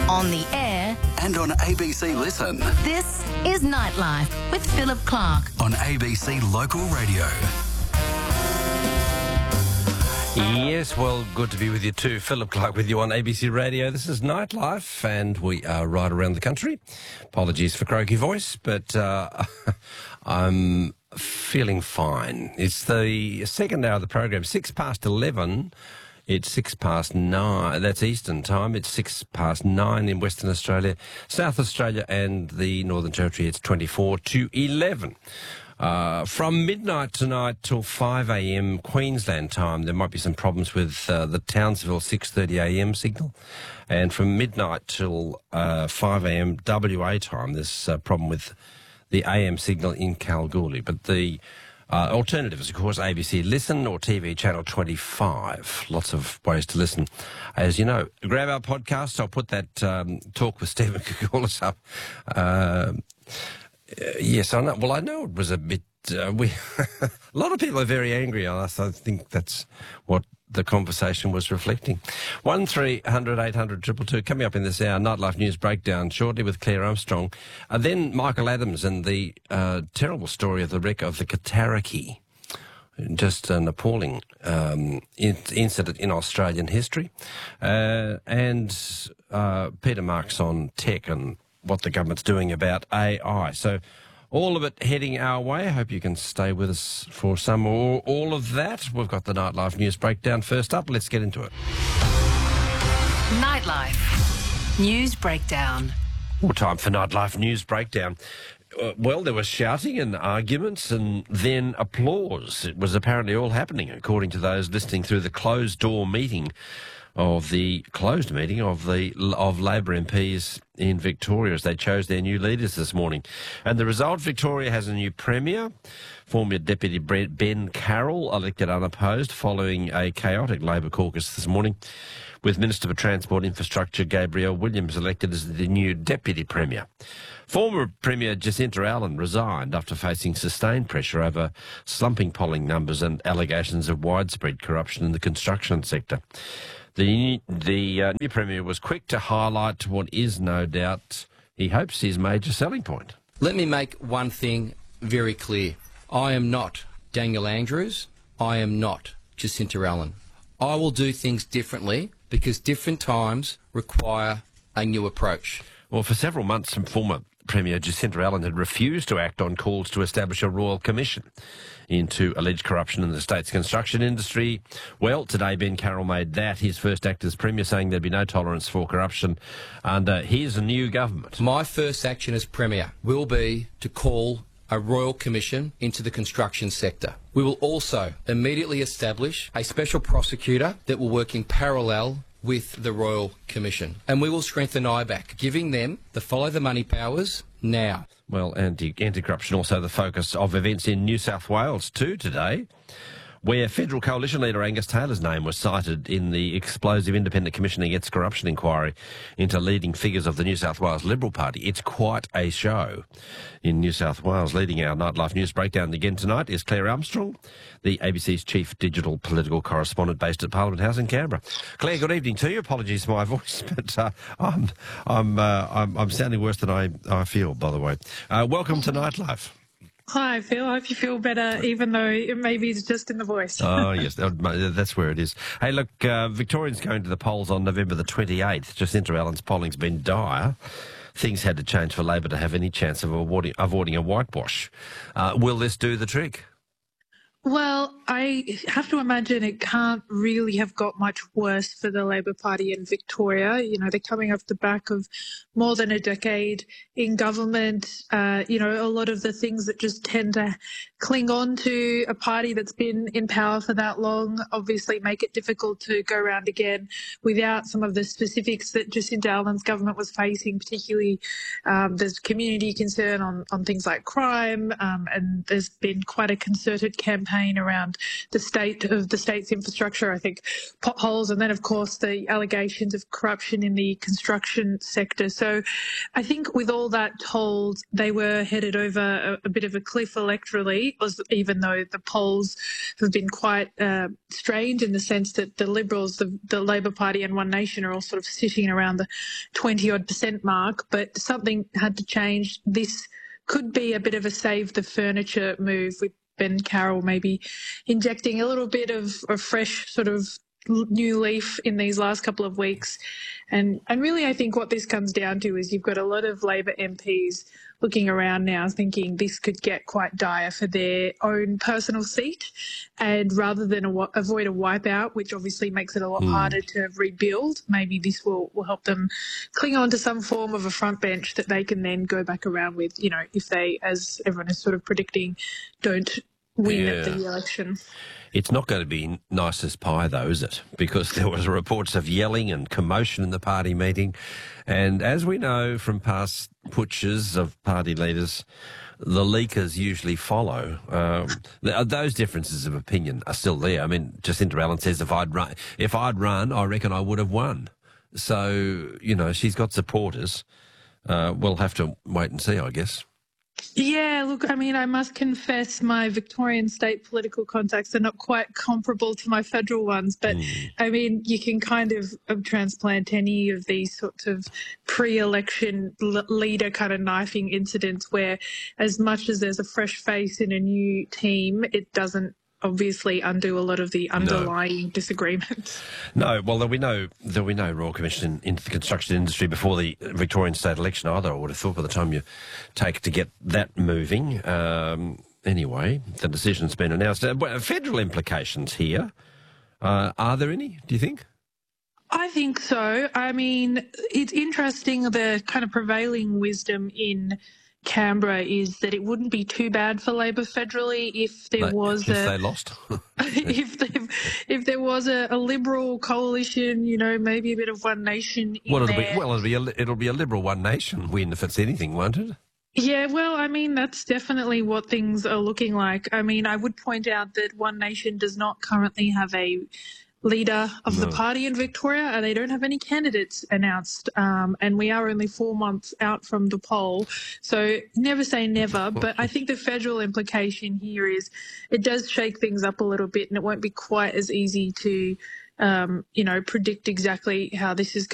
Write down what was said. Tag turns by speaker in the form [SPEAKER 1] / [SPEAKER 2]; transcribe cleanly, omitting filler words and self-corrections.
[SPEAKER 1] on the air,
[SPEAKER 2] and on ABC Listen.
[SPEAKER 1] this is Nightlife with Philip Clark.
[SPEAKER 2] On ABC Local Radio.
[SPEAKER 3] Yes, well, good to be with you too. Philip Clark with you on ABC Radio. This is Nightlife, and we are right around the country. Apologies for croaky voice, but I'm feeling fine. It's the second hour of the program, 11:06. It's 9:06. That's Eastern Time. It's 9:06 in Western Australia, South Australia and the Northern Territory. It's 11:24. From midnight tonight till 5 a.m. Queensland time, there might be some problems with the Townsville 6:30 a.m. signal. And from midnight till 5 a.m. WA time, there's a problem with the AM signal in Kalgoorlie. But the alternative is, of course, ABC Listen or TV Channel 25. Lots of ways to listen. As you know, grab our podcast. I'll put that talk with Stephen Koukoulas up. Yes, I know. Well, I know it was a bit... a lot of people are very angry on us. I think that's what the conversation was reflecting. 1300 800 222. Coming up in this hour, Nightlife News Breakdown shortly with Claire Armstrong. Then Michael Adams and the terrible story of the wreck of the Kataraki. Just an appalling incident in Australian history. And Peter Marks on tech and what the government's doing about AI. So all of it heading our way. I hope you can stay with us for some or all of that. We've got the Nightlife News Breakdown first up. Let's get into it.
[SPEAKER 1] Nightlife News Breakdown.
[SPEAKER 3] Well, time for Nightlife News Breakdown. Well, there was shouting and arguments and then applause. It was apparently all happening, according to those listening through the closed-door meeting of Labor MPs in Victoria as they chose their new leaders this morning. And the result, Victoria has a new Premier, former Deputy Ben Carroll, elected unopposed following a chaotic Labor caucus this morning, with Minister for Transport Infrastructure Gabrielle Williams elected as the new Deputy Premier. Former Premier Jacinta Allen resigned after facing sustained pressure over slumping polling numbers and allegations of widespread corruption in the construction sector. The new Premier was quick to highlight what is no doubt, he hopes, his major selling point.
[SPEAKER 4] Let me make one thing very clear. I am not Daniel Andrews. I am not Jacinta Allen. I will do things differently because different times require a new approach.
[SPEAKER 3] Well, for several months, former Premier Jacinta Allen had refused to act on calls to establish a royal commission into alleged corruption in the state's construction industry. Well, today Ben Carroll made that his first act as Premier, saying there'd be no tolerance for corruption under his new government.
[SPEAKER 4] My first action as Premier will be to call a royal commission into the construction sector. We will also immediately establish a special prosecutor that will work in parallel with the Royal Commission. And we will strengthen IBAC, giving them the follow the money powers now.
[SPEAKER 3] Well, anti-corruption also the focus of events in New South Wales too today, where Federal Coalition leader Angus Taylor's name was cited in the explosive Independent Commission Against Corruption inquiry into leading figures of the New South Wales Liberal Party. It's quite a show in New South Wales. Leading our Nightlife News Breakdown again tonight is Claire Armstrong, the ABC's chief digital political correspondent based at Parliament House in Canberra. Claire, good evening to you. Apologies for my voice, but I'm sounding worse than I feel, by the way. Welcome to Nightlife.
[SPEAKER 5] Hi, Phil. I hope you feel better, even though it maybe it's just in the voice.
[SPEAKER 3] Oh, yes, that's where it is. Hey, look, Victorians going to the polls on November the 28th. Jacinta Allen's polling's been dire. Things had to change for Labor to have any chance of avoiding a whitewash. Will this do the trick?
[SPEAKER 5] Well, I have to imagine it can't really have got much worse for the Labor Party in Victoria. You know, they're coming off the back of more than a decade in government. A lot of the things that just tend to cling on to a party that's been in power for that long obviously make it difficult to go around again without some of the specifics that Jacinta Allen's government was facing, particularly there's community concern on things like crime, and there's been quite a concerted campaign campaign around the state of the state's infrastructure, I think potholes, and then, of course, the allegations of corruption in the construction sector. So I think with all that told, they were headed over a bit of a cliff electorally, even though the polls have been quite strange in the sense that the Liberals, the Labor Party and One Nation are all sort of sitting around the 20-odd% mark, but something had to change. This could be a bit of a save the furniture move, with Ben Carroll maybe injecting a little bit of a fresh sort of new leaf in these last couple of weeks. And really, I think what this comes down to is you've got a lot of Labor MPs looking around now thinking this could get quite dire for their own personal seat. And rather than avoid a wipeout, which obviously makes it a lot harder to rebuild, maybe this will help them cling on to some form of a front bench that they can then go back around with, you know, if they, as everyone is sort of predicting, don't win at the election.
[SPEAKER 3] It's not going to be nice as pie, though, is it? Because there was reports of yelling and commotion in the party meeting. And as we know from past putches of party leaders, the leakers usually follow. Those differences of opinion are still there. I mean, Jacinta Allen says if I'd run, I reckon I would have won. So, you know, she's got supporters. We'll have to wait and see, I guess.
[SPEAKER 5] Yeah, look, I mean, I must confess my Victorian state political contacts are not quite comparable to my federal ones, but I mean, you can kind of transplant any of these sorts of pre-election leader kind of knifing incidents where, as much as there's a fresh face in a new team, it doesn't obviously undo a lot of the underlying disagreements.
[SPEAKER 3] No, well, there'll be no Royal Commission into the construction industry before the Victorian state election either, I would have thought, by the time you take to get that moving. Anyway, the decision's been announced. Federal implications here, are there any, do you think?
[SPEAKER 5] I think so. I mean, it's interesting, the kind of prevailing wisdom in Canberra is that it wouldn't be too bad for Labor federally if there was
[SPEAKER 3] they lost.
[SPEAKER 5] if there was a Liberal coalition, you know, maybe a bit of One Nation in there.
[SPEAKER 3] It'll be a Liberal One Nation win if it's anything, won't it?
[SPEAKER 5] Yeah, well, I mean, that's definitely what things are looking like. I mean, I would point out that One Nation does not currently have a leader of the party in Victoria, and they don't have any candidates announced, and we are only 4 months out from the poll, so never say never. But I think the federal implication here is it does shake things up a little bit, and it won't be quite as easy to, you know, predict exactly how this is